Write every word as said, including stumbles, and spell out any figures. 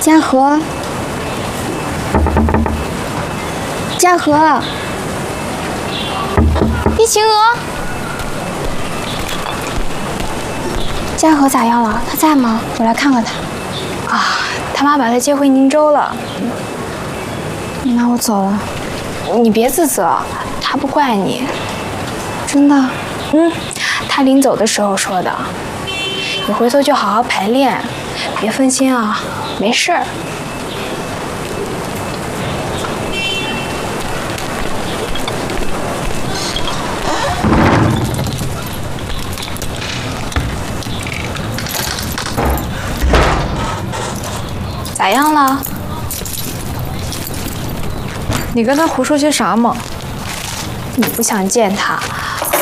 嘉禾，嘉禾， 易晴娥， 嘉禾咋样了？他在吗？我来看看他。 啊，他妈把他接回宁州了。 那我走了。 你别自责，他不怪你。 真的？ 嗯，他临走的时候说的。你回头就好好排练，别分心啊，没事儿。咋样了？ 你跟他胡说些啥嘛？ 你不想见他，